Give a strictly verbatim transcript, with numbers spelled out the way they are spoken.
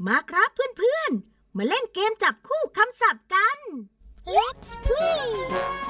มาครับเพื่อนๆมาเล่นเกมจับคู่คำศัพท์กัน Let's play